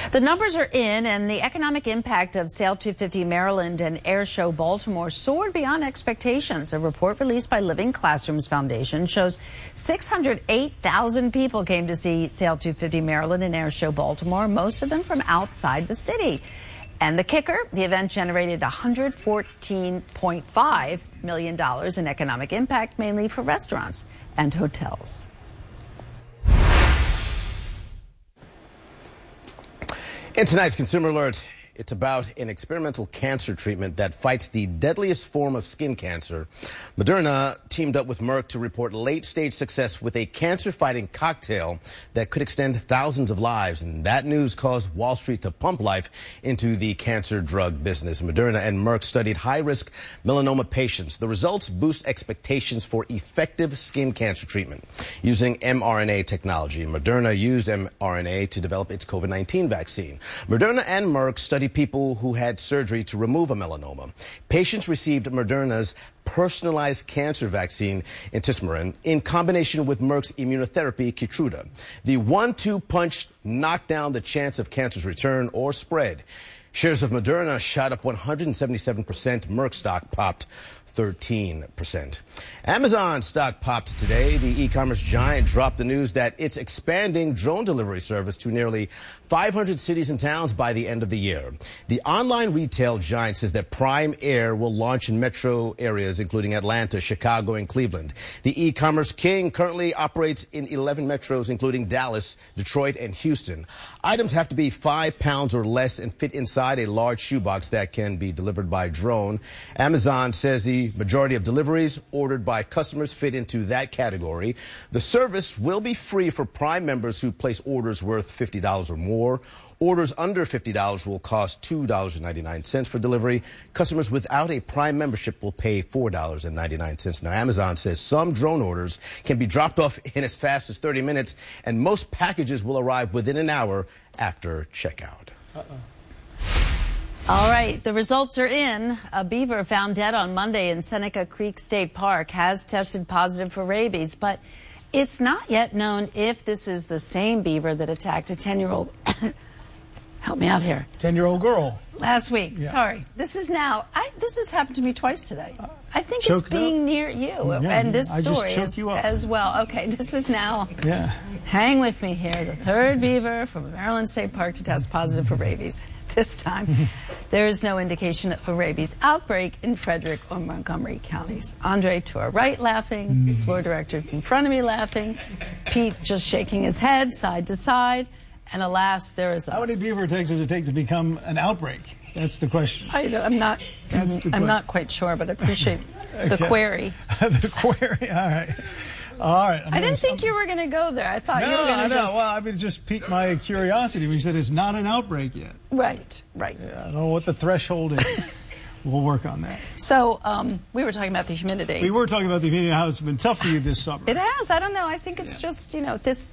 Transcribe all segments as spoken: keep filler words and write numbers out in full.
The numbers are in, and the economic impact of Sail two fifty Maryland and Air Show Baltimore soared beyond expectations. A report released by Living Classrooms Foundation shows six hundred eight thousand people came to see Sail two fifty Maryland and Air Show Baltimore, most of them from outside the city. And the kicker, the event generated one hundred fourteen point five million dollars in economic impact, mainly for restaurants and hotels. In tonight's Consumer Alert, it's about an experimental cancer treatment that fights the deadliest form of skin cancer. Moderna teamed up with Merck to report late-stage success with a cancer-fighting cocktail that could extend thousands of lives. And that news caused Wall Street to pump life into the cancer drug business. Moderna and Merck studied high-risk melanoma patients. The results boost expectations for effective skin cancer treatment using mRNA technology. Moderna used mRNA to develop its COVID nineteen vaccine. Moderna and Merck studied people who had surgery to remove a melanoma. Patients received Moderna's personalized cancer vaccine, intismeran, in combination with Merck's immunotherapy, Keytruda. The one two punch knocked down the chance of cancer's return or spread. Shares of Moderna shot up one hundred seventy-seven percent. Merck stock popped thirteen percent. Amazon stock popped today. The e-commerce giant dropped the news that it's expanding drone delivery service to nearly five hundred cities and towns by the end of the year. The online retail giant says that Prime Air will launch in metro areas, including Atlanta, Chicago, and Cleveland. The e-commerce king currently operates in eleven metros, including Dallas, Detroit, and Houston. Items have to be five pounds or less and fit inside a large shoebox that can be delivered by drone. Amazon says the majority of deliveries ordered by customers fit into that category. The service will be free for Prime members who place orders worth fifty dollars or more. Orders under fifty dollars will cost two dollars and ninety-nine cents for delivery. Customers without a Prime membership will pay four dollars and ninety-nine cents. Now, Amazon says some drone orders can be dropped off in as fast as thirty minutes, and most packages will arrive within an hour after checkout. Uh-oh. All right, the results are in. A beaver found dead on Monday in Seneca Creek State Park has tested positive for rabies, but it's not yet known if this is the same beaver that attacked a ten-year-old. Help me out here. ten-year-old girl. Last week. Yeah. Sorry. This is now, I, this has happened to me twice today. I think it's being up. near you yeah, and this I story just is, you up. as well. Okay, this is now, yeah. Hang with me here. The third beaver from Maryland State Park to test positive for rabies. This time, there is no indication of a rabies outbreak in Frederick or Montgomery counties. Andre to our right laughing, mm-hmm. Floor director in front of me laughing, Pete just shaking his head side to side, and alas, there is us. How many beaver attacks does it take to become an outbreak? That's the question. I, I'm not. That's the I'm not quite sure, but I appreciate the okay. query. The query. All right. All right. I'm I didn't think you were going to go there. I thought no, you were going to just... Well, I mean, it just piqued my curiosity when you said it's not an outbreak yet. Right, right. Yeah, I don't know what the threshold is. We'll work on that. So um, we were talking about the humidity. We were talking about the humidity and how it's been tough for you this summer. It has. I don't know. I think it's yeah. just, you know, this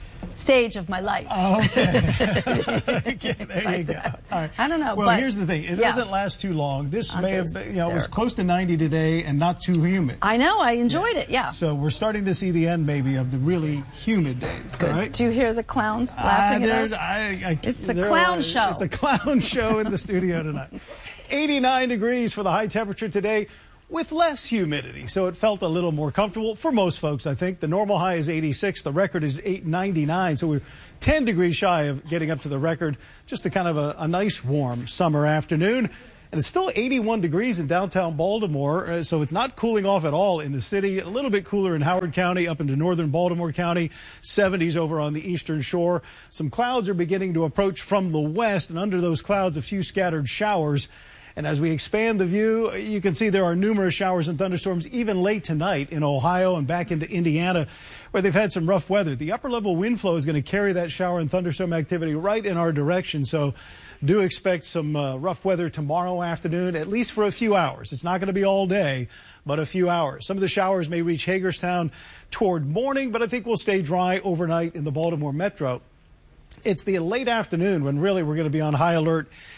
stage of my life. Oh, okay. Okay, there like you go. That. All right. I don't know. Well, but, here's the thing. It yeah. doesn't last too long. This Andre's may have been, you know, hysterical. it was close to ninety today and not too humid. I know. I enjoyed yeah. it, yeah. So we're starting to see the end, maybe, of the really humid days. Good. Right? Do you hear the clowns laughing uh, at us? I, I, it's a clown are, show. It's a clown show in the studio tonight. eighty-nine degrees for the high temperature today, with less humidity, so it felt a little more comfortable for most folks, I think. The normal high is eighty-six. The record is eight ninety-nine, so we're ten degrees shy of getting up to the record. Just a kind of a, a nice, warm summer afternoon. And it's still eighty-one degrees in downtown Baltimore, uh, so it's not cooling off at all in the city. A little bit cooler in Howard County, up into northern Baltimore County, seventies over on the eastern shore. Some clouds are beginning to approach from the west, and under those clouds, a few scattered showers. And as we expand the view, you can see there are numerous showers and thunderstorms even late tonight in Ohio and back into Indiana, where they've had some rough weather. The upper level wind flow is going to carry that shower and thunderstorm activity right in our direction. So do expect some uh, rough weather tomorrow afternoon, at least for a few hours. It's not going to be all day, but a few hours. Some of the showers may reach Hagerstown toward morning, but I think we'll stay dry overnight in the Baltimore metro. It's the late afternoon when really we're going to be on high alert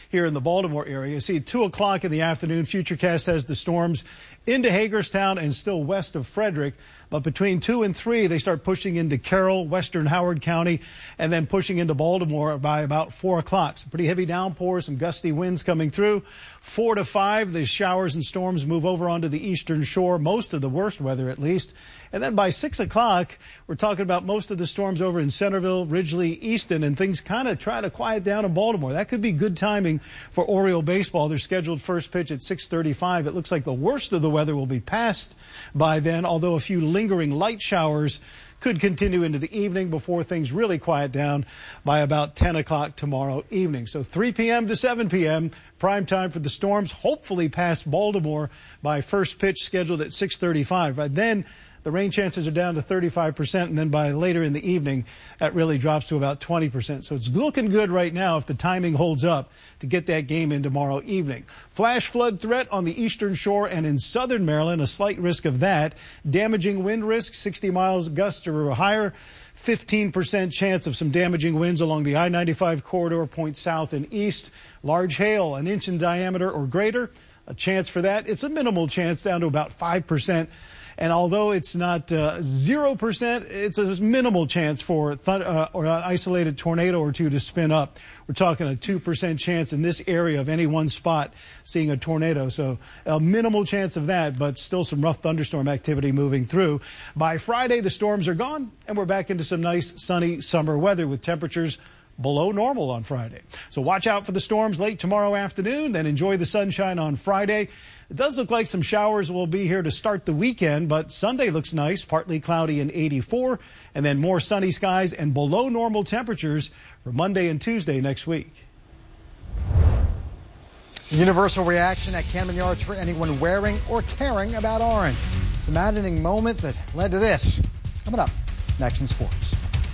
here in the Baltimore area. You see, two o'clock in the afternoon, Futurecast has the storms into Hagerstown and still west of Frederick. But between two and three, they start pushing into Carroll, western Howard County, and then pushing into Baltimore by about four o'clock. Some pretty heavy downpours, some gusty winds coming through. Four to five, the showers and storms move over onto the eastern shore, most of the worst weather at least. And then by six o'clock, we're talking about most of the storms over in Centerville, Ridgely, Easton, and things kind of try to quiet down in Baltimore. That could be good timing for Oriole baseball. Their scheduled first pitch at six thirty-five. It looks like the worst of the weather will be passed by then, although a few lingering light showers could continue into the evening before things really quiet down by about ten o'clock tomorrow evening. So three p.m. to seven p.m., prime time for the storms, hopefully past Baltimore by first pitch scheduled at six thirty-five. By then, the rain chances are down to thirty-five percent, and then by later in the evening, that really drops to about twenty percent. So it's looking good right now if the timing holds up to get that game in tomorrow evening. Flash flood threat on the eastern shore and in southern Maryland, a slight risk of that. Damaging wind risk, sixty miles gusts or higher. fifteen percent chance of some damaging winds along the I ninety-five corridor, point south and east. Large hail, an inch in diameter or greater. A chance for that. It's a minimal chance, down to about five percent. And although it's not uh, zero percent, it's a minimal chance for th- uh, or an isolated tornado or two to spin up. We're talking a two percent chance in this area of any one spot seeing a tornado. So a minimal chance of that, but still some rough thunderstorm activity moving through. By Friday, the storms are gone, and we're back into some nice sunny summer weather with temperatures below normal on Friday. So watch out for the storms late tomorrow afternoon, then enjoy the sunshine on Friday. It does look like some showers will be here to start the weekend, but Sunday looks nice, partly cloudy and eighty-four, and then more sunny skies and below normal temperatures for Monday and Tuesday next week. Universal reaction at Camden Yards for anyone wearing or caring about orange. The maddening moment that led to this. Coming up next in sports.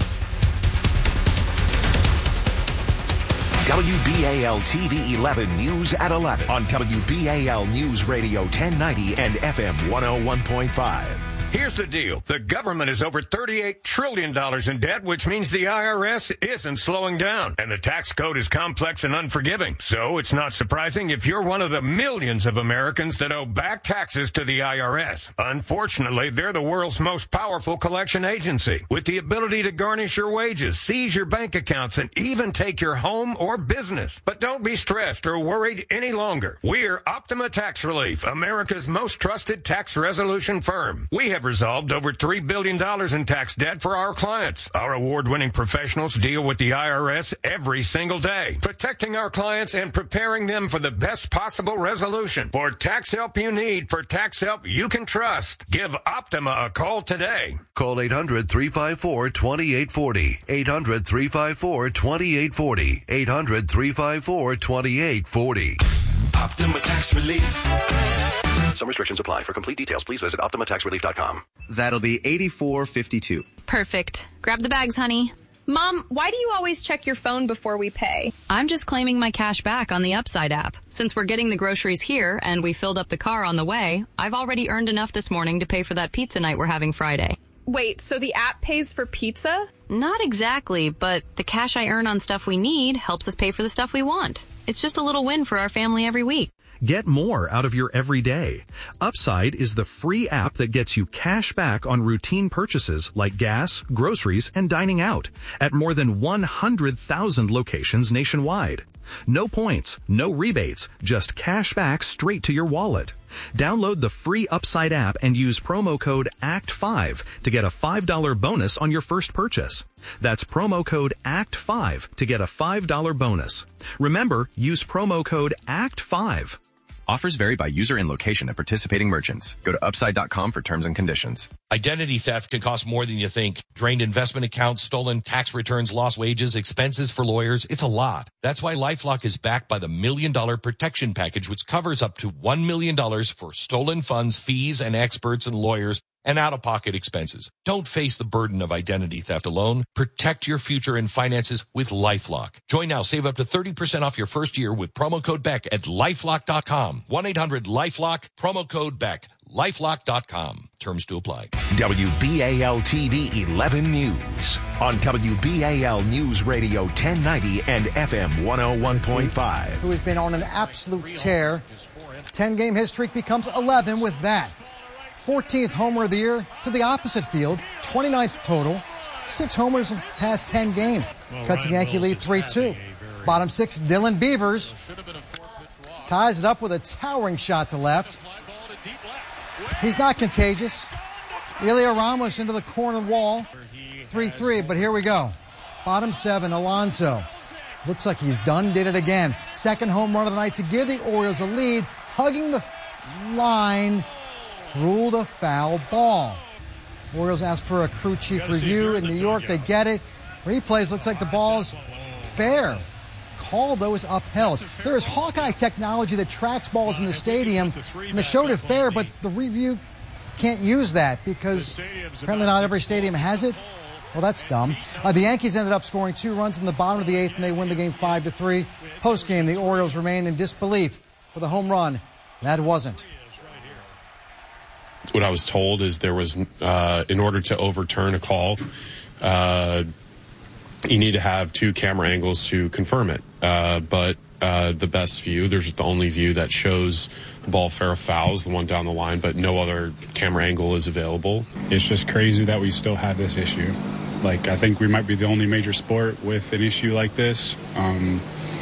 W B A L T V eleven News at eleven on W B A L News Radio ten ninety and F M one oh one point five. Here's the deal. The government is over thirty-eight trillion dollars in debt, which means the I R S isn't slowing down. And the tax code is complex and unforgiving. So it's not surprising if you're one of the millions of Americans that owe back taxes to the I R S. Unfortunately, they're the world's most powerful collection agency, with the ability to garnish your wages, seize your bank accounts, and even take your home or business. But don't be stressed or worried any longer. We're Optima Tax Relief, America's most trusted tax resolution firm. We have resolved over three billion dollars in tax debt for our clients. Our award-winning professionals deal with the I R S every single day, protecting our clients and preparing them for the best possible resolution. For tax help you need, for tax help you can trust, give Optima a call today. Call eight hundred, three five four, two eight four zero. eight hundred, three five four, two eight four zero. eight hundred, three five four, two eight four zero. Optima Tax Relief. Some restrictions apply. For complete details, please visit optima tax relief dot com. That'll be eighty-four fifty-two. Perfect. Grab the bags, honey. Mom, why do you always check your phone before we pay? I'm just claiming my cash back on the Upside app. Since we're getting the groceries here and we filled up the car on the way, I've already earned enough this morning to pay for that pizza night we're having Friday. Wait, so the app pays for pizza? Not exactly, but the cash I earn on stuff we need helps us pay for the stuff we want. It's just a little win for our family every week. Get more out of your everyday. Upside is the free app that gets you cash back on routine purchases like gas, groceries, and dining out at more than one hundred thousand locations nationwide. No points, no rebates, just cash back straight to your wallet. Download the free Upside app and use promo code A C T five to get a five dollars bonus on your first purchase. That's promo code A C T five to get a five dollars bonus. Remember, use promo code A C T five. Offers vary by user and location at participating merchants. Go to upside dot com for terms and conditions. Identity theft can cost more than you think. Drained investment accounts, stolen tax returns, lost wages, expenses for lawyers. It's a lot. That's why LifeLock is backed by the Million Dollar Protection Package, which covers up to one million dollars for stolen funds, fees, and experts and lawyers. and out-of-pocket expenses. Don't face the burden of identity theft alone. Protect your future and finances with LifeLock. Join now. Save up to thirty percent off your first year with promo code Beck at lifelock dot com. one eight hundred lifelock, promo code Beck. lifelock dot com. Terms to apply. W B A L T V eleven News on W B A L News Radio ten ninety and F M one oh one point five. Who has been on an absolute tear. ten-game hit streak becomes eleven with that. fourteenth homer of the year to the opposite field. twenty-ninth total. Six homers in the past ten games. Cuts the Yankee lead three two. Bottom six, Dylan Beavers ties it up with a towering shot to left. He's not contagious. Ilya Ramos into the corner wall. three three, but here we go. Bottom seven, Alonso. Looks like he's done, did it again. Second home run of the night to give the Orioles a lead. Hugging the line, ruled a foul ball. Orioles ask for a crew chief review in New York. They get it. Replays, looks like the ball's fair. Call, though, is upheld. There is Hawkeye technology that tracks balls in the stadium, and they showed it fair, but the review can't use that because apparently not every stadium has it. Well, that's dumb. Uh, the Yankees ended up scoring two runs in the bottom of the eighth, and they win the game five to three. Post-game, the Orioles remain in disbelief for the home run. That wasn't. What I was told is there was, uh, in order to overturn a call, uh, you need to have two camera angles to confirm it. Uh, but uh, the best view, there's the only view that shows the ball fair of fouls, the one down the line, but no other camera angle is available. It's just crazy that we still have this issue. Like, I think we might be the only major sport with an issue like this. Um,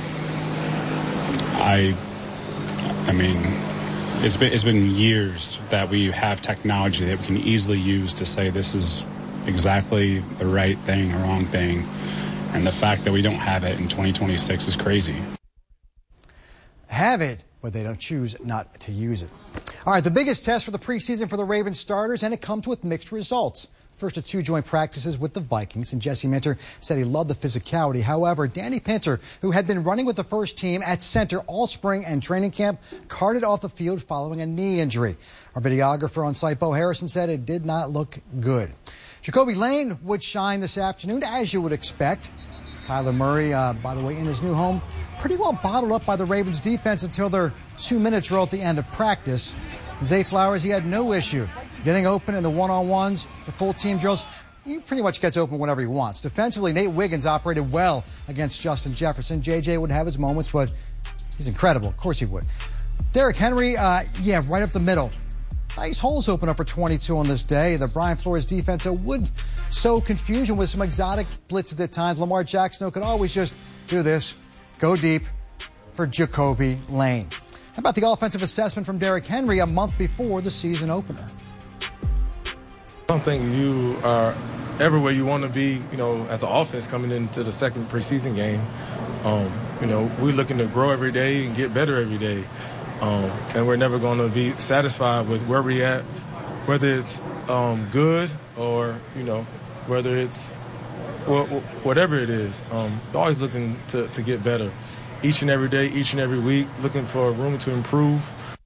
I, I mean, it's been it's been years that we have technology that we can easily use to say this is exactly the right thing or wrong thing, and the fact that we don't have it in twenty twenty-six is crazy. Have it, but they don't choose not to use it. All right, the biggest test for the preseason for the Ravens starters, and it comes with mixed results. First of two joint practices with the Vikings, and Jesse Minter said he loved the physicality. However, Danny Pinter, who had been running with the first team at center all spring and training camp, carted off the field following a knee injury. Our videographer on site, Bo Harrison, said it did not look good. Jacoby Lane would shine this afternoon, as you would expect. Kyler Murray, uh, by the way, in his new home, pretty well bottled up by the Ravens defense until their two-minute drill at the end of practice. And Zay Flowers, he had no issue getting open in the one-on-ones, the full team drills. He pretty much gets open whenever he wants. Defensively, Nate Wiggins operated well against Justin Jefferson. J J would have his moments, but he's incredible. Of course he would. Derrick Henry, uh, yeah, right up the middle. Nice holes open up for twenty-two on this day. The Brian Flores defense would sow confusion with some exotic blitzes at times. Lamar Jackson could always just do this, go deep for Jacoby Lane. How about the offensive assessment from Derrick Henry a month before the season opener? I don't think you are everywhere you want to be, you know, as an offense coming into the second preseason game. Um, you know, we're looking to grow every day and get better every day. Um, and we're never going to be satisfied with where we're at, whether it's um, good or, you know, whether it's well, whatever it is. Um, always looking to, to get better each and every day, each and every week, looking for room to improve.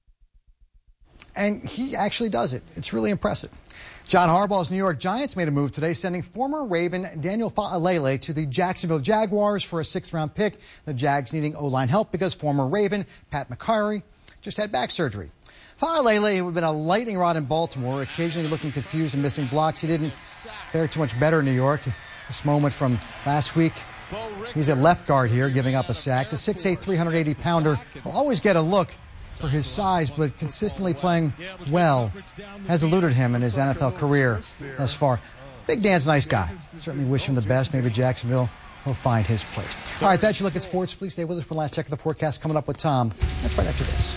And he actually does it. It's really impressive. John Harbaugh's New York Giants made a move today, sending former Raven Daniel Fa'alele to the Jacksonville Jaguars for a sixth-round pick. The Jags needing O-line help because former Raven Pat McCarry just had back surgery. Fa'alele, who had been a lightning rod in Baltimore, occasionally looking confused and missing blocks. He didn't fare too much better in New York. This moment from last week, he's at left guard here, giving up a sack. The six eight, three hundred eighty pounder will always get a look for his size, but consistently playing well has eluded him in his N F L career thus far. Big Dan's a nice guy. Certainly wish him the best. Maybe Jacksonville will find his place. All right, that's your look at sports. Please stay with us for the last check of the forecast coming up with Tom. That's right after this.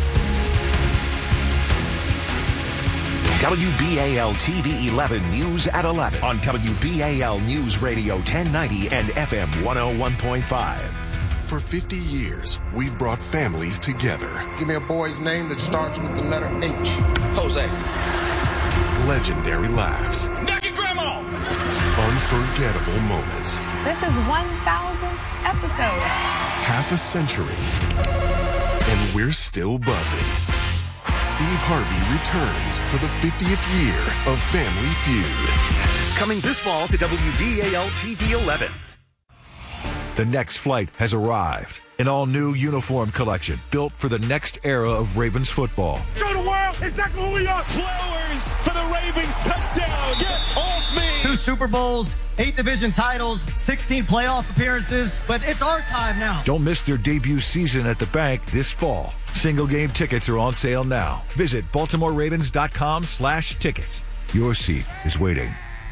W B A L T V eleven News at eleven on W B A L News Radio ten ninety and F M one oh one point five. For fifty years, we've brought families together. Give me a boy's name that starts with the letter H. Jose. Legendary laughs. Naked Grandma! Unforgettable moments. This is one thousandth episode. Half a century, and we're still buzzing. Steve Harvey returns for the fiftieth year of Family Feud. Coming this fall to W B A L T V eleven. The next flight has arrived. An all-new uniform collection built for the next era of Ravens football. Show the world exactly who we are. Flowers for the Ravens touchdown. Get off me. Two Super Bowls, eight division titles, sixteen playoff appearances, but it's our time now. Don't miss their debut season at the bank this fall. Single game tickets are on sale now. Visit Baltimore Ravens dot com slash tickets. Your seat is waiting.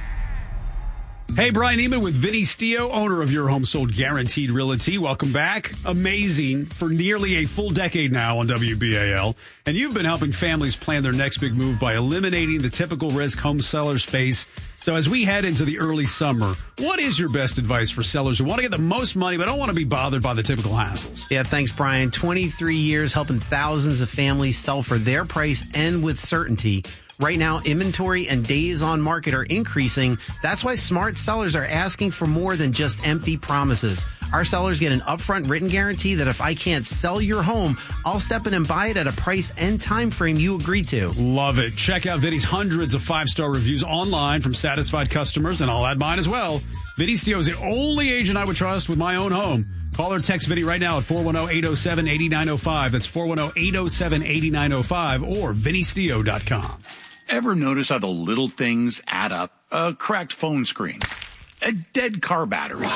Hey, Brian Eman with Vinny Stio, owner of Your Home Sold Guaranteed Realty. Welcome back. Amazing for nearly a full decade now on W B A L. And you've been helping families plan their next big move by eliminating the typical risk home sellers face. So as we head into the early summer, what is your best advice for sellers who want to get the most money but don't want to be bothered by the typical hassles? Yeah, thanks, Brian. twenty-three years helping thousands of families sell for their price and with certainty. Right now, inventory and days on market are increasing. That's why smart sellers are asking for more than just empty promises. Our sellers get an upfront written guarantee that if I can't sell your home, I'll step in and buy it at a price and time frame you agreed to. Love it. Check out Vinny's hundreds of five-star reviews online from satisfied customers, and I'll add mine as well. Vinny Stio is the only agent I would trust with my own home. Call or text Vinny right now at four one zero, eight zero seven, eight nine zero five. That's four one zero, eight zero seven, eight nine zero five or vinny stio dot com. Ever notice how the little things add up? A cracked phone screen, a dead car battery,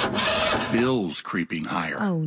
bills creeping higher. Oh,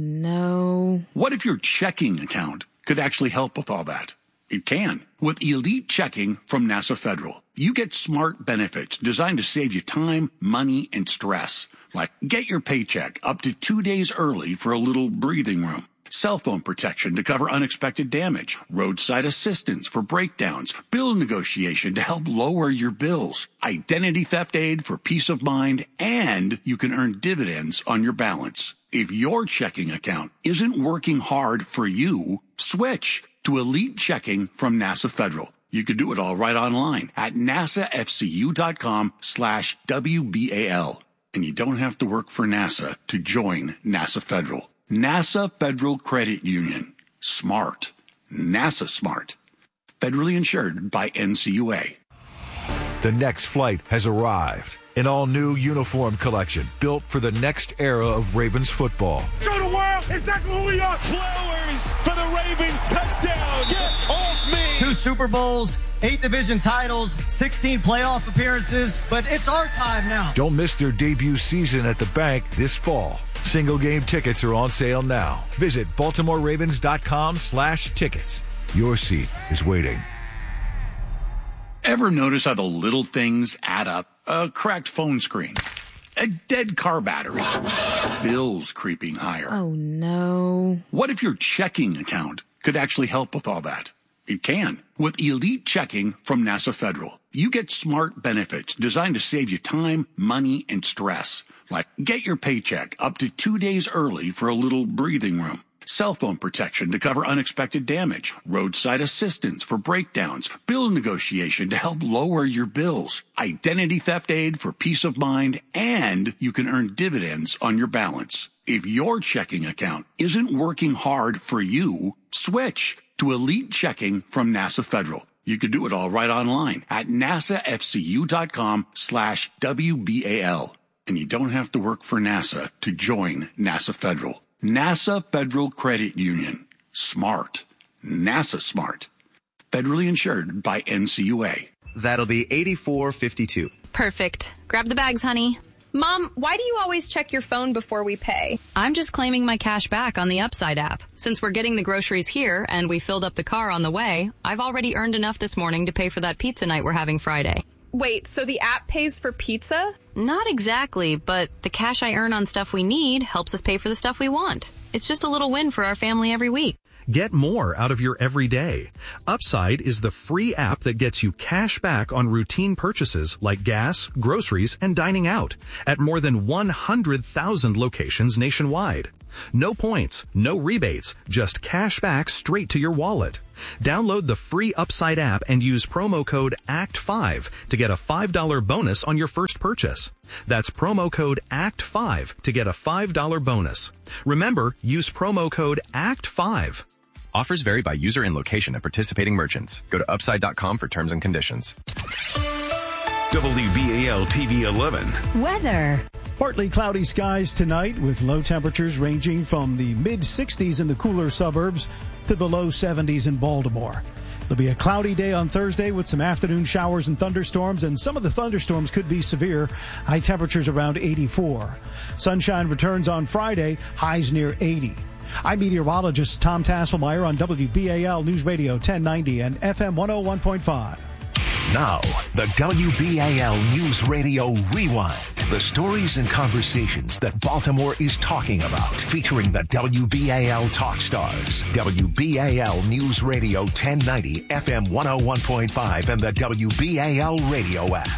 no. What if your checking account could actually help with all that? It can. With Elite Checking from NASA Federal, you get smart benefits designed to save you time, money, and stress. Like get your paycheck up to two days early for a little breathing room. Cell phone protection to cover unexpected damage, roadside assistance for breakdowns, bill negotiation to help lower your bills, identity theft aid for peace of mind, and you can earn dividends on your balance. If your checking account isn't working hard for you, switch to Elite Checking from NASA Federal. You can do it all right online at nasafcu.com slash WBAL. And you don't have to work for NASA to join NASA Federal. NASA Federal Credit Union. Smart. NASA smart. Federally insured by N C U A. The next flight has arrived. An all-new uniform collection built for the next era of Ravens football. Show the world exactly who we are. Flowers for the Ravens touchdown. Get off me. Two Super Bowls, eight division titles, sixteen playoff appearances, but it's our time now. Don't miss their debut season at the bank this fall. Single game tickets are on sale now. Visit Baltimore Ravens dot com slash tickets. Your seat is waiting. Ever notice how the little things add up? A cracked phone screen, a dead car battery, bills creeping higher. Oh, no. What if your checking account could actually help with all that? It can. With Elite Checking from NASA Federal, you get smart benefits designed to save you time, money, and stress. Like get your paycheck up to two days early for a little breathing room. Cell phone protection to cover unexpected damage, roadside assistance for breakdowns, bill negotiation to help lower your bills, identity theft aid for peace of mind, and you can earn dividends on your balance. If your checking account isn't working hard for you, switch to Elite Checking from NASA Federal. You can do it all right online at nasafcu.com slash WBAL. And you don't have to work for NASA to join NASA Federal. NASA Federal Credit Union. Smart. NASA smart. Federally insured by N C U A. That'll be eighty-four fifty-two. Perfect. Grab the bags, honey. Mom, why do you always check your phone before we pay? I'm just claiming my cash back on the Upside app. Since we're getting the groceries here and we filled up the car on the way, I've already earned enough this morning to pay for that pizza night we're having Friday. Wait, so the app pays for pizza? Not exactly, but the cash I earn on stuff we need helps us pay for the stuff we want. It's just a little win for our family every week. Get more out of your everyday. Upside is the free app that gets you cash back on routine purchases like gas, groceries, and dining out at more than one hundred thousand locations nationwide. No points, no rebates, just cash back straight to your wallet. Download the free Upside app and use promo code A C T five to get a five dollars bonus on your first purchase. That's promo code A C T five to get a five dollars bonus. Remember, use promo code A C T five. Offers vary by user and location at participating merchants. Go to upside dot com for terms and conditions. W B A L T V eleven. Weather. Partly cloudy skies tonight with low temperatures ranging from the mid sixties in the cooler suburbs to the low seventies in Baltimore. It'll be a cloudy day on Thursday with some afternoon showers and thunderstorms, and some of the thunderstorms could be severe. High temperatures around eighty-four. Sunshine returns on Friday, highs near eighty. I'm meteorologist Tom Tasselmeyer on W B A L News Radio ten ninety and F M one oh one point five. Now, the W B A L News Radio Rewind. The stories and conversations that Baltimore is talking about. Featuring the W B A L Talk Stars. W B A L News Radio ten ninety, F M one oh one point five, and the W B A L radio app.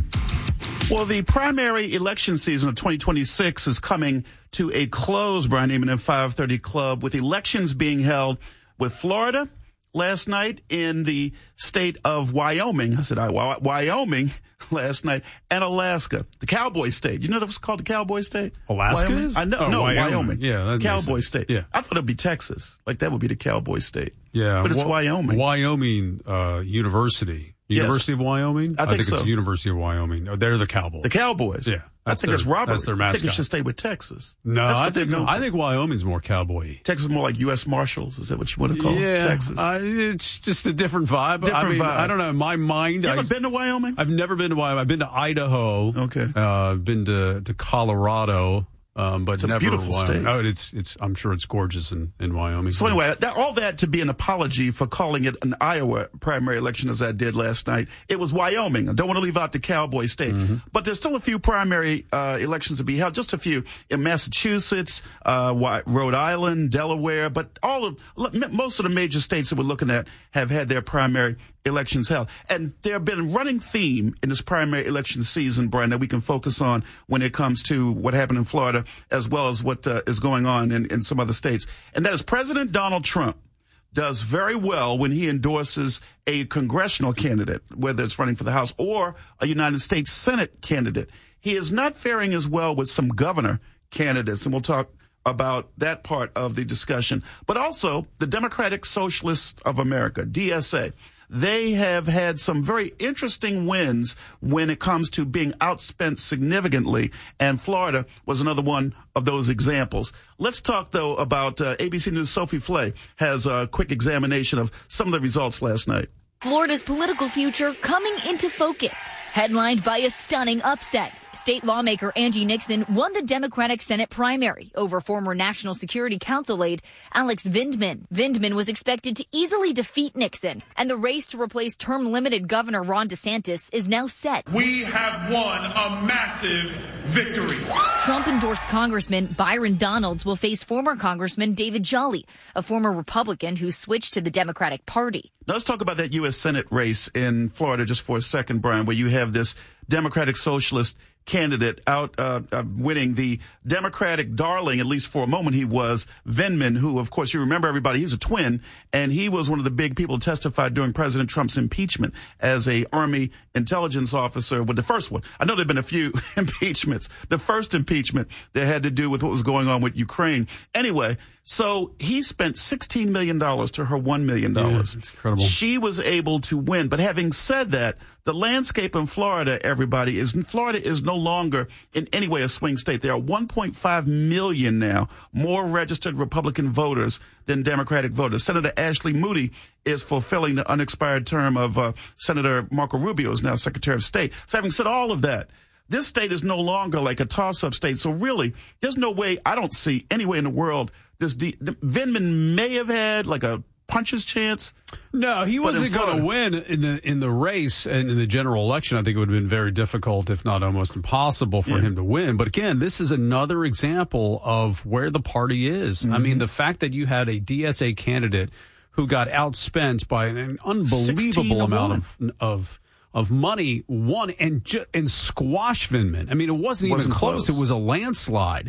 Well, the primary election season of twenty twenty-six is coming to a close, Brian Eamon at five thirty Club, with elections being held with Florida last night, in the state of Wyoming. I said I, Wyoming last night, and Alaska, the Cowboy State. You know what it was called, the Cowboy State? Alaska Wyoming? is? I know, oh, no, Wyoming. Wyoming. Yeah, Cowboy State. Yeah. I thought it'd be Texas. Like that would be the Cowboy State. Yeah. But it's Wa- Wyoming. Wyoming uh, University. University Yes. of Wyoming? I think it's so. University of Wyoming. Oh, they're the Cowboys. The Cowboys. Yeah. I think their, it's robbery. That's their I think it mascot. should stay with Texas. No, That's I what they think, know. I think Wyoming's more cowboy. Texas is more like U S Marshals. Is that what you want to call yeah, Texas? Uh, it's just a different vibe. Different I mean, vibe. I don't know. In my mind, You ever I, been to Wyoming? I've never been to Wyoming. I've been to Idaho. Okay. Uh, I've been to, to Colorado. Um, but It's a never beautiful Wyoming. state. Oh, it's it's. I'm sure it's gorgeous in, in Wyoming. So anyway, that, all that to be an apology for calling it an Iowa primary election as I did last night. It was Wyoming. I don't want to leave out the Cowboy State. Mm-hmm. But there's still a few primary uh, elections to be held, just a few in Massachusetts, uh, Wy- Rhode Island, Delaware, but all of most of the major states that we're looking at have had their primary elections held. And there have been a running theme in this primary election season, Brian, that we can focus on when it comes to what happened in Florida, as well as what uh, is going on in, in some other states. And that is President Donald Trump does very well when he endorses a congressional candidate, whether it's running for the House or a United States Senate candidate. He is not faring as well with some governor candidates, and we'll talk about that part of the discussion. But also the Democratic Socialists of America, D S A. They have had some very interesting wins when it comes to being outspent significantly, and Florida was another one of those examples. Let's talk, though, about uh, A B C News' Sophie Flay has a quick examination of some of the results last night. Florida's political future coming into focus, headlined by a stunning upset. State lawmaker Angie Nixon won the Democratic Senate primary over former National Security Council aide Alex Vindman. Vindman was expected to easily defeat Nixon, and the race to replace term-limited Governor Ron DeSantis is now set. We have won a massive victory. Trump-endorsed Congressman Byron Donalds will face former Congressman David Jolly, a former Republican who switched to the Democratic Party. Now let's talk about that U S Senate race in Florida just for a second, Brian, where you have this Democratic Socialist candidate out uh, uh, winning. The Democratic darling, at least for a moment he was, Vindman, who, of course, you remember, everybody, he's a twin, and he was one of the big people who testified during President Trump's impeachment as a Army intelligence officer with the first one. I know there have been a few impeachments. The first impeachment that had to do with what was going on with Ukraine. Anyway, so he spent sixteen million dollars to her one million dollars. Yeah, it's incredible. She was able to win. But having said that, the landscape in Florida, everybody, is Florida is no longer in any way a swing state. There are one point five million now more registered Republican voters than Democratic voters. Senator Ashley Moody is fulfilling the unexpired term of uh, Senator Marco Rubio, who's now Secretary of State. So having said all of that, this state is no longer like a toss-up state. So really, there's no way, I don't see any way in the world this D- Vindman may have had like a puncher's chance. No, he wasn't going to win in the in the race and in the general election. I think it would have been very difficult, if not almost impossible, for yeah. him to win. But again, this is another example of where the party is. Mm-hmm. I mean, the fact that you had a D S A candidate who got outspent by an unbelievable amount of of of money, won and ju- and squashed Vindman. I mean, it wasn't, wasn't even close. close. It was a landslide.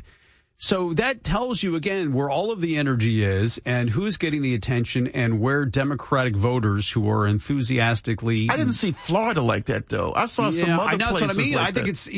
So that tells you, again, where all of the energy is and who's getting the attention and where Democratic voters who are enthusiastically... I didn't see Florida like that, though. I saw yeah, some other I know, places that's what I mean. like I think that. it's